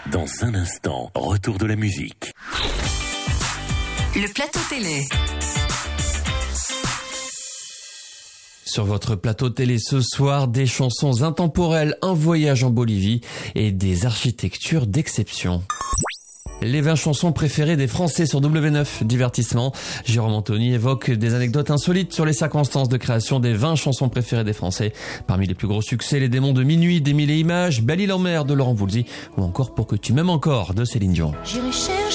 Dans un instant, retour de la musique. Le plateau télé. Sur votre plateau télé ce soir, des chansons intemporelles, un voyage en Bolivie et des architectures d'exception. Les 20 chansons préférées des Français sur W9 Divertissement. Jérôme Anthony évoque des anecdotes insolites sur les circonstances de création des 20 chansons préférées des Français. Parmi les plus gros succès, Les démons de minuit d'Émile et Images, Belle île en mer de Laurent Voulzy ou encore Pour que tu m'aimes encore de Céline Dion. J'irai chercher